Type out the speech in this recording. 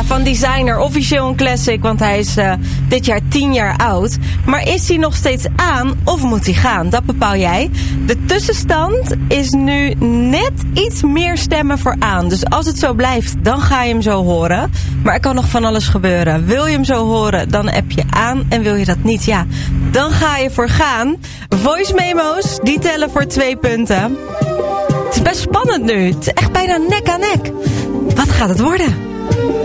Ja, van Designer, officieel een classic, want hij is dit jaar 10 jaar oud. Maar is hij nog steeds aan of moet hij gaan? Dat bepaal jij. De tussenstand is nu net iets meer stemmen voor aan. Dus als het zo blijft, dan ga je hem zo horen. Maar er kan nog van alles gebeuren. Wil je hem zo horen, dan app je aan. En wil je dat niet, ja, dan ga je voor gaan. Voice memo's, die tellen voor 2 punten. Het is best spannend nu. Het is echt bijna nek aan nek. Wat gaat het worden?